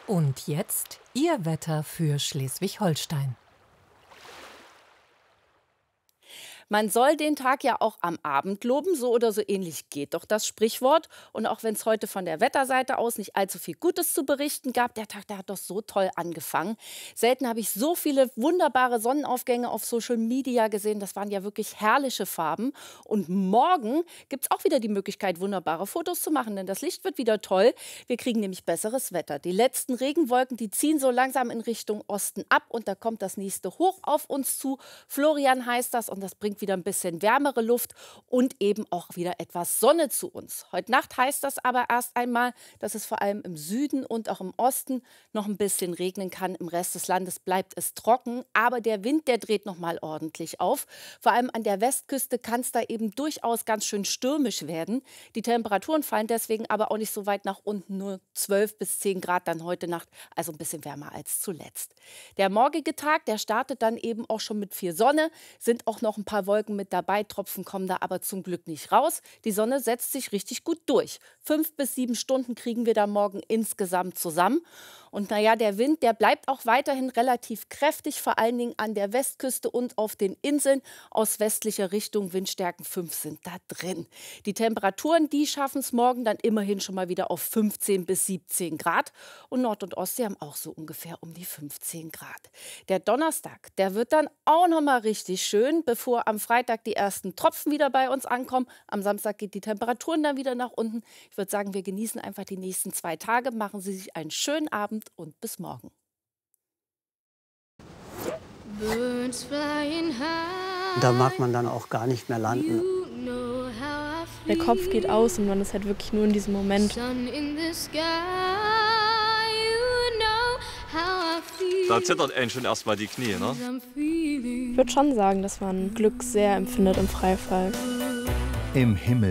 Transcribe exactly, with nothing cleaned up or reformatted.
Und jetzt Ihr Wetter für Schleswig-Holstein. Man soll den Tag ja auch am Abend loben, so oder so ähnlich geht doch das Sprichwort. Und auch wenn es heute von der Wetterseite aus nicht allzu viel Gutes zu berichten gab, der Tag, der hat doch so toll angefangen. Selten habe ich so viele wunderbare Sonnenaufgänge auf Social Media gesehen. Das waren ja wirklich herrliche Farben. Und morgen gibt es auch wieder die Möglichkeit, wunderbare Fotos zu machen, denn das Licht wird wieder toll. Wir kriegen nämlich besseres Wetter. Die letzten Regenwolken, die ziehen so langsam in Richtung Osten ab und da kommt das nächste Hoch auf uns zu. Florian heißt das und das bringt wieder ein bisschen wärmere Luft und eben auch wieder etwas Sonne zu uns. Heute Nacht heißt das aber erst einmal, dass es vor allem im Süden und auch im Osten noch ein bisschen regnen kann. Im Rest des Landes bleibt es trocken, aber der Wind, der dreht noch mal ordentlich auf. Vor allem an der Westküste kann es da eben durchaus ganz schön stürmisch werden. Die Temperaturen fallen deswegen aber auch nicht so weit nach unten, nur zwölf bis zehn Grad dann heute Nacht, also ein bisschen wärmer als zuletzt. Der morgige Tag, der startet dann eben auch schon mit viel Sonne, sind auch noch ein paar Wolken mit dabei, Tropfen kommen da aber zum Glück nicht raus. Die Sonne setzt sich richtig gut durch. Fünf bis sieben Stunden kriegen wir da morgen insgesamt zusammen. Und naja, der Wind, der bleibt auch weiterhin relativ kräftig, vor allen Dingen an der Westküste und auf den Inseln. Aus westlicher Richtung Windstärken fünf sind da drin. Die Temperaturen, die schaffen es morgen dann immerhin schon mal wieder auf fünfzehn bis siebzehn Grad. Und Nord- und Ostsee haben auch so ungefähr um die fünfzehn Grad. Der Donnerstag, der wird dann auch noch mal richtig schön, bevor am Freitag die ersten Tropfen wieder bei uns ankommen. Am Samstag geht die Temperaturen dann wieder nach unten. Ich würde sagen, wir genießen einfach die nächsten zwei Tage. Machen Sie sich einen schönen Abend und bis morgen. Birds flying high. Da mag man dann auch gar nicht mehr landen. You know how I Der Kopf geht feel. aus und man ist halt wirklich nur in diesem Moment. Sun in the sky. You know how I feel. Da zittert einen schon erstmal die Knie, ne? I'm feeling. Ich würde schon sagen, dass man Glück sehr empfindet im Freifall. Im Himmel